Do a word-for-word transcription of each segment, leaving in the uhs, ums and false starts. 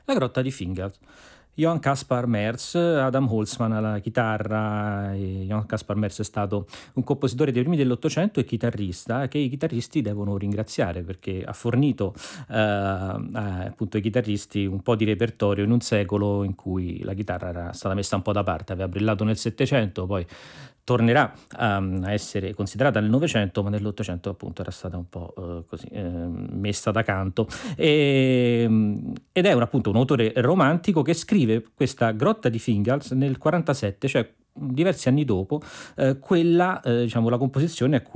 La grotta di Fingal. Johann Caspar Merz, Adam Holzman alla chitarra. e Johann Caspar Merz è stato un compositore dei primi dell'Ottocento e chitarrista che i chitarristi devono ringraziare perché ha fornito eh, eh, appunto ai chitarristi un po' di repertorio in un secolo in cui la chitarra era stata messa un po' da parte, aveva brillato nel Settecento, poi tornerà um, a essere considerata nel Novecento, ma nell'Ottocento appunto era stata un po' eh, così eh, messa da canto. E, ed è un, appunto un autore romantico che scrive questa grotta di Fingals nel quarantasette, cioè diversi anni dopo eh, quella, eh, diciamo, la composizione a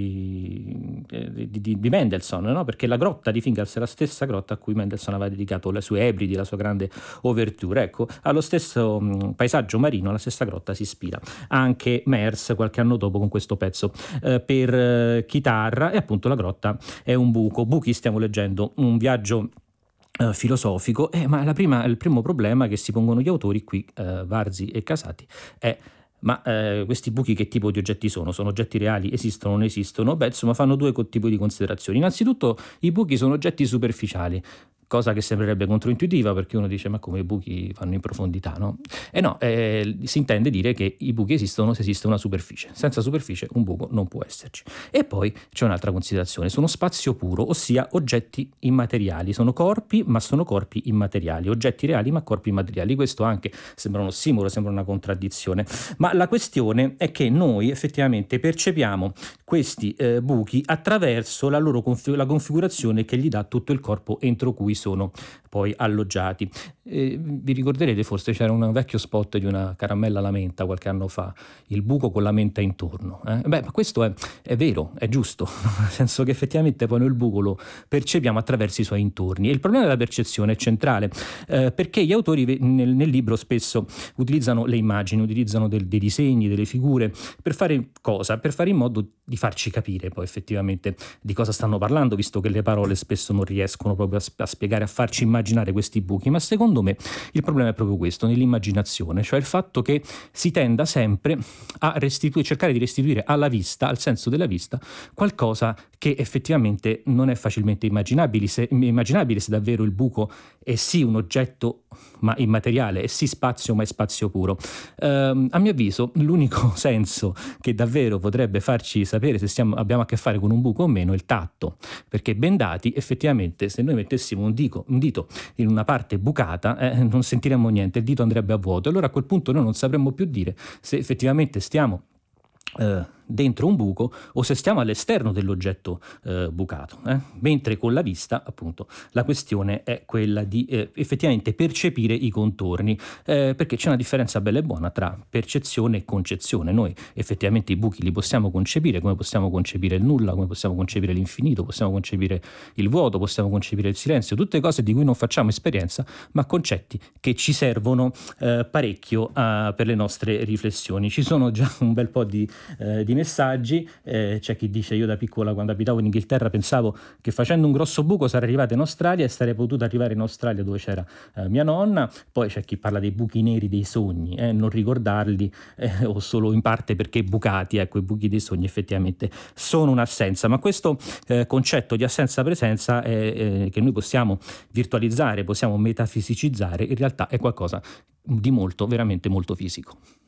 cui eh, di, di, di Mendelssohn, no? Perché la grotta di Fingals è la stessa grotta a cui Mendelssohn aveva dedicato le sue Ebridi, la sua grande ouverture. Ecco, allo stesso mh, paesaggio marino, alla stessa grotta si ispira anche Merz qualche anno dopo con questo pezzo eh, per eh, chitarra. E appunto la grotta è un buco. Buchi, stiamo leggendo un viaggio Uh, filosofico, eh, ma la prima, il primo problema che si pongono gli autori qui, uh, Varzi e Casati, è ma eh, questi buchi che tipo di oggetti sono? Sono oggetti reali? Esistono o non esistono? Beh, insomma, fanno due co- tipi di considerazioni. Innanzitutto, i buchi sono oggetti superficiali, cosa che sembrerebbe controintuitiva perché uno dice ma come i buchi vanno in profondità, no? E no, eh, si intende dire che i buchi esistono se esiste una superficie. Senza superficie un buco non può esserci. E poi c'è un'altra considerazione, sono spazio puro, ossia oggetti immateriali, sono corpi ma sono corpi immateriali, oggetti reali ma corpi immateriali. Questo anche sembra un ossimoro, sembra una contraddizione, ma la questione è che noi effettivamente percepiamo questi eh, buchi attraverso la loro config- la configurazione che gli dà tutto il corpo entro cui sono poi alloggiati. Eh, vi ricorderete, forse c'era un vecchio spot di una caramella alla menta qualche anno fa, il buco con la menta intorno. Eh? Beh, ma questo è, è vero, è giusto, nel senso che effettivamente poi noi il buco lo percepiamo attraverso i suoi intorni. E il problema della percezione è centrale, eh, perché gli autori nel, nel libro spesso utilizzano le immagini, utilizzano del, dei disegni, delle figure, per fare cosa? Per fare in modo di farci capire poi effettivamente di cosa stanno parlando, visto che le parole spesso non riescono proprio a, a spiegare, a farci immaginare questi buchi. Ma secondo me il problema è proprio questo, nell'immaginazione, cioè il fatto che si tenda sempre a restituire, cercare di restituire alla vista, al senso della vista, qualcosa che effettivamente non è facilmente immaginabile se, immaginabile se davvero il buco è sì un oggetto ma immateriale, è sì spazio ma è spazio puro. Uh, a mio avviso l'unico senso che davvero potrebbe farci sapere se stiamo, abbiamo a che fare con un buco o meno è il tatto, perché bendati effettivamente se noi mettessimo un, dico, un dito in una parte bucata eh, non sentiremmo niente, il dito andrebbe a vuoto, allora a quel punto noi non sapremmo più dire se effettivamente stiamo Uh, dentro un buco o se stiamo all'esterno dell'oggetto uh, bucato, eh? Mentre con la vista appunto la questione è quella di eh, effettivamente percepire i contorni, eh, perché c'è una differenza bella e buona tra percezione e concezione. Noi effettivamente i buchi li possiamo concepire come possiamo concepire il nulla, come possiamo concepire l'infinito, possiamo concepire il vuoto, possiamo concepire il silenzio, tutte cose di cui non facciamo esperienza ma concetti che ci servono eh, parecchio uh, per le nostre riflessioni. Ci sono già un bel po' di Eh, di messaggi, eh, c'è chi dice io da piccola quando abitavo in Inghilterra pensavo che facendo un grosso buco sarei arrivata in Australia e sarei potuta arrivare in Australia dove c'era eh, mia nonna. Poi c'è chi parla dei buchi neri dei sogni, eh, non ricordarli eh, o solo in parte perché bucati, ecco, i buchi dei sogni effettivamente sono un'assenza, ma questo eh, concetto di assenza-presenza eh, eh, che noi possiamo virtualizzare, possiamo metafisicizzare, in realtà è qualcosa di molto, veramente molto fisico.